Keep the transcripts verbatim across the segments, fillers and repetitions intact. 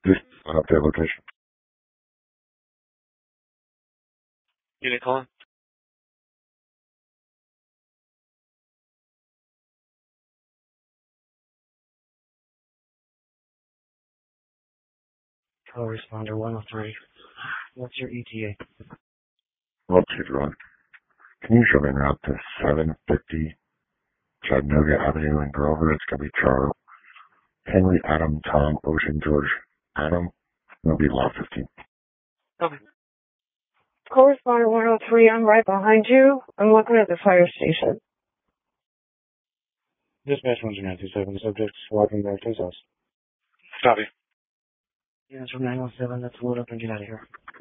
This is an update location. Unit calling. Call responder one oh three. What's your E T A? Well, Chief Ron, can you show me route to seven fifty Chattanooga Avenue in Grover? It's going to be Charles, Henry, Adam, Tom, Ocean, George, Adam. It'll be lot fifteen. Okay. Call responder one oh three, I'm right behind you. I'm looking at the fire station. Dispatch one zero nine two seven, subjects walking back to his house. Copy. Units from nine oh seven, let's load up and get out of here.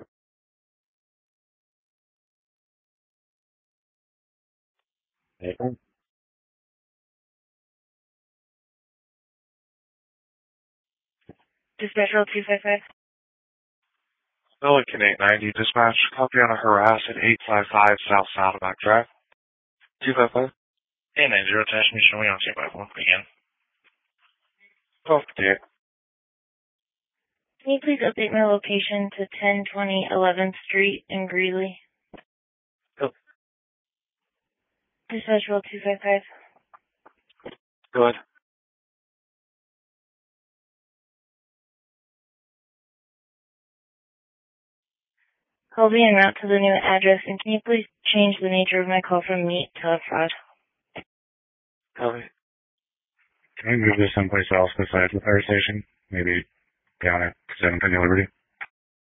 April? Dispatch roll two five five. Pelican eight ninety, dispatch. Copy on a harass at eight five five South Saddleback Drive. two five five. eight nine zero, attach me showing on two five one again. twelve fifty-eight. Can you please update my location to ten twenty eleventh Street in Greeley? Oh. Dispatch roll two five five. Go ahead. Call be en route to the new address, and can you please change the nature of my call from meat to fraud? Copy. Can we move this someplace else besides the fire station? Maybe down at seven Penny Liberty?